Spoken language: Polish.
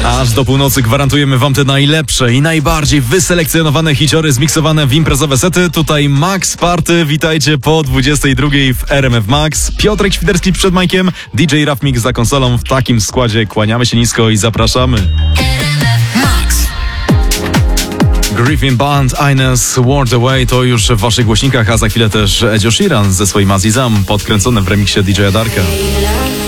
Aż do północy gwarantujemy wam te najlepsze i najbardziej wyselekcjonowane hiciory zmiksowane w imprezowe sety. Tutaj Max Party, witajcie po 22 w RMF Max. Piotrek Świderski przed Majkiem, DJ Raf Mix za konsolą. W takim składzie kłaniamy się nisko i zapraszamy. Griffin Band, Ines, World Away to już w waszych głośnikach, a za chwilę też Edzio Sheeran ze swoim Azizam, podkręcone w remiksie DJ Darka.